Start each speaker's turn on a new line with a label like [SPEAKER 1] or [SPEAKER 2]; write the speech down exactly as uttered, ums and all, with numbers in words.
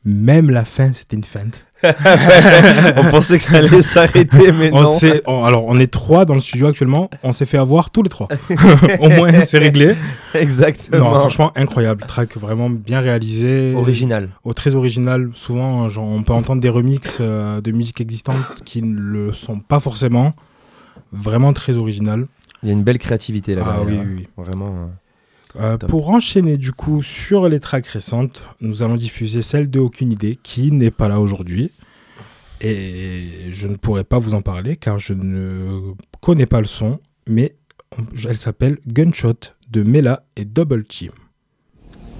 [SPEAKER 1] Même la fin, c'était une feinte.
[SPEAKER 2] On pensait que ça allait s'arrêter, mais
[SPEAKER 1] on
[SPEAKER 2] non.
[SPEAKER 1] S'est, on, alors, on est trois dans le studio actuellement. On s'est fait avoir tous les trois. Au moins, c'est réglé.
[SPEAKER 2] Exactement.
[SPEAKER 1] Non, franchement, incroyable. Track vraiment bien réalisé.
[SPEAKER 2] Original.
[SPEAKER 1] Oh, très original. Souvent, genre, on peut entendre des remixes euh, de musique existante qui ne le sont pas forcément. Vraiment très original.
[SPEAKER 2] Il y a une belle créativité là-bas.
[SPEAKER 1] Ah oui, oui, oui.
[SPEAKER 2] Vraiment.
[SPEAKER 1] Euh, pour enchaîner du coup sur les tracks récentes, nous allons diffuser celle de Aucune Idée qui n'est pas là aujourd'hui et je ne pourrai pas vous en parler car je ne connais pas le son, mais elle s'appelle Gunshot de Mela et Double Team.